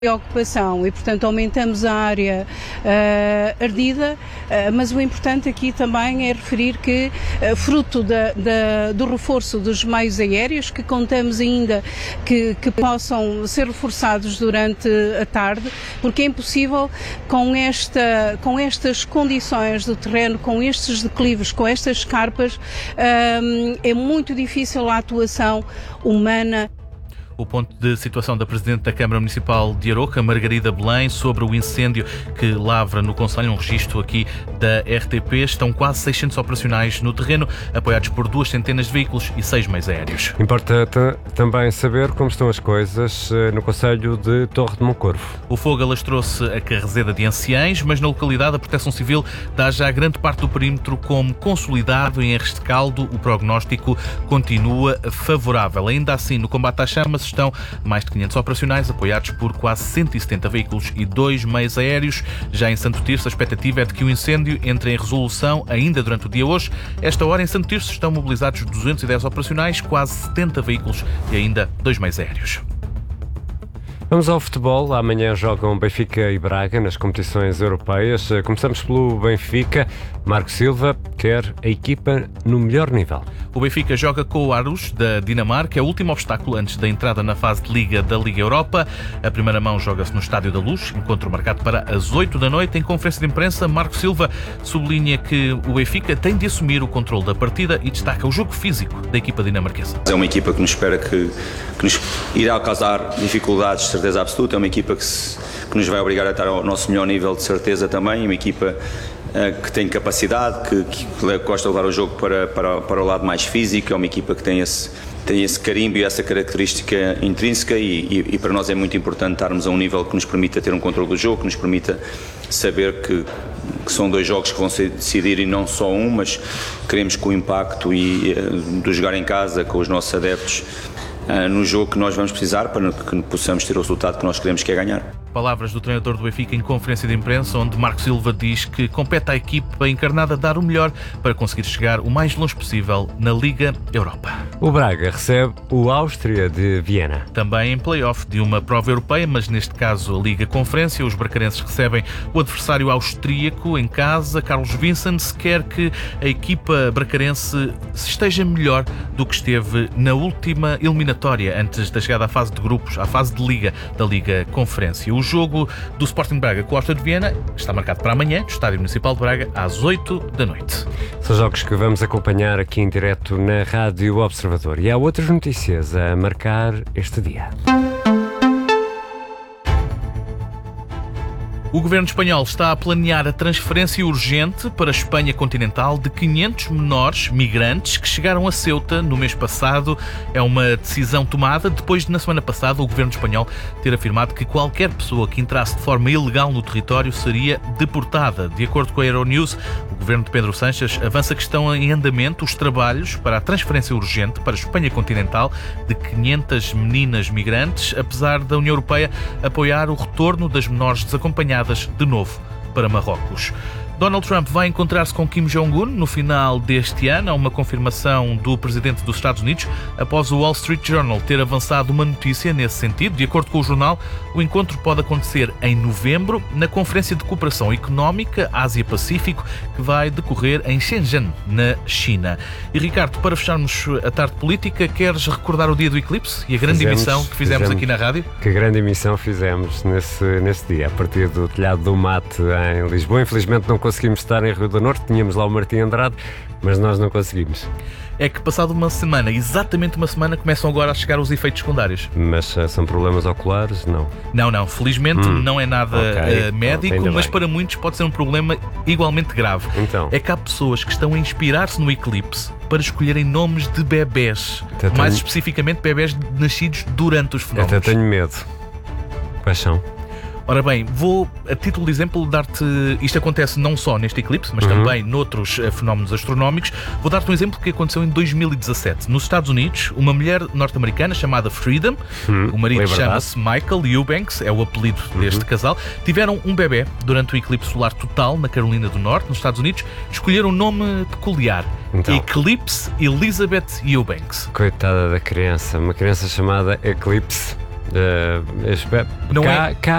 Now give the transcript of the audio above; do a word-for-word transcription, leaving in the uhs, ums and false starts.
Ocupação e, portanto, aumentamos a área uh, ardida, uh, mas o importante aqui também é referir que, uh, fruto da, da, do reforço dos meios aéreos, que contamos ainda que, que possam ser reforçados durante a tarde, porque é impossível com, esta, com estas condições do terreno, com estes declives, com estas escarpas, uh, é muito difícil a atuação humana. O ponto de situação da Presidente da Câmara Municipal de Aroca, Margarida Belém, sobre o incêndio que lavra no concelho, um registro aqui da R T P. Estão quase seiscentos operacionais no terreno, apoiados por duas centenas de veículos e seis meios aéreos. Importa também saber como estão as coisas no concelho de Torre de Moncorvo. O fogo alastrou-se a Carrezeda de Anciães, mas na localidade a Proteção Civil dá já grande parte do perímetro como consolidado em rescaldo. O prognóstico continua favorável. Ainda assim, no combate às chamas estão mais de quinhentos operacionais, apoiados por quase cento e setenta veículos e dois meios aéreos. Já em Santo Tirso, a expectativa é de que o incêndio entre em resolução ainda durante o dia hoje. Esta hora, em Santo Tirso, estão mobilizados duzentos e dez operacionais, quase setenta veículos e ainda dois meios aéreos. Vamos ao futebol. Amanhã jogam Benfica e Braga nas competições europeias. Começamos pelo Benfica. Marco Silva quer a equipa no melhor nível. O Benfica joga com o Aarhus, da Dinamarca. É o último obstáculo antes da entrada na fase de Liga da Liga Europa. A primeira mão joga-se no Estádio da Luz, encontro marcado para as oito da noite. Em conferência de imprensa, Marco Silva sublinha que o Benfica tem de assumir o controle da partida e destaca o jogo físico da equipa dinamarquesa. É uma equipa que nos espera que, que nos irá causar dificuldades, de certeza absoluta. É uma equipa que, se, que nos vai obrigar a estar ao nosso melhor nível, de certeza também. É uma equipa que tem capacidade, que, que gosta de levar o jogo para, para, para o lado mais físico. É uma equipa que tem esse, tem esse carimbo e essa característica intrínseca e, e, e para nós é muito importante estarmos a um nível que nos permita ter um controle do jogo, que nos permita saber que, que são dois jogos que vão se decidir e não só um, mas queremos que o impacto e, do jogar em casa com os nossos adeptos no jogo que nós vamos precisar para que possamos ter o resultado que nós queremos, que é ganhar. Palavras do treinador do Benfica em conferência de imprensa, onde Marco Silva diz que compete à equipa encarnada dar o melhor para conseguir chegar o mais longe possível na Liga Europa. O Braga recebe o Áustria de Viena. Também em play-off de uma prova europeia, mas neste caso a Liga Conferência, os bracarenses recebem o adversário austríaco em casa. Carlos Vicens quer que a equipa bracarense esteja melhor do que esteve na última eliminatória antes da chegada à fase de grupos, à fase de Liga da Liga Conferência. O jogo do Sporting Braga com o Áustria de Viena está marcado para amanhã, no Estádio Municipal de Braga, às oito da noite. São jogos que vamos acompanhar aqui em direto na Rádio Observador. E há outras notícias a marcar este dia. O governo espanhol está a planear a transferência urgente para a Espanha continental de quinhentos menores migrantes que chegaram a Ceuta no mês passado. É uma decisão tomada depois de, na semana passada, o governo espanhol ter afirmado que qualquer pessoa que entrasse de forma ilegal no território seria deportada. De acordo com a Euronews, o governo de Pedro Sánchez avança que estão em andamento os trabalhos para a transferência urgente para a Espanha continental de quinhentas meninas migrantes, apesar da União Europeia apoiar o retorno das menores desacompanhadas de novo para Marrocos. Donald Trump vai encontrar-se com Kim Jong-un no final deste ano. Há uma confirmação do presidente dos Estados Unidos após o Wall Street Journal ter avançado uma notícia nesse sentido. De acordo com o jornal, o encontro pode acontecer em novembro na Conferência de Cooperação Económica Ásia-Pacífico, que vai decorrer em Shenzhen, na China. E Ricardo, para fecharmos a tarde política, queres recordar o dia do eclipse e a grande fizemos, emissão que fizemos, fizemos aqui na rádio? Que grande emissão fizemos nesse, nesse dia, a partir do telhado do Mate em Lisboa. Infelizmente não conseguimos estar em Rio do Norte, tínhamos lá o Martim Andrade, mas nós não conseguimos. É que passado uma semana, exatamente uma semana, começam agora a chegar os efeitos secundários. Mas uh, são problemas oculares? Não. Não, não. Felizmente hum. não é nada okay. uh, médico, Pronto, mas bem. Para muitos pode ser um problema igualmente grave. Então. É que há pessoas que estão a inspirar-se no eclipse para escolherem nomes de bebés. Até mais tenho... especificamente bebés nascidos durante os fenómenos. Até tenho medo. Quais são? Ora bem, vou, a título de exemplo, dar-te... Isto acontece não só neste eclipse, mas uhum. também noutros uh, fenómenos astronómicos. Vou dar-te um exemplo que aconteceu em dois mil e dezassete. Nos Estados Unidos, uma mulher norte-americana chamada Freedom, uhum. o marido chama-se Michael Eubanks, é o apelido uhum. deste casal, tiveram um bebê durante o eclipse solar total na Carolina do Norte, nos Estados Unidos. Escolheram um nome peculiar. Então. Eclipse Elizabeth Eubanks. Coitada da criança, uma criança chamada Eclipse. Uh, espero, Não cá, é- cá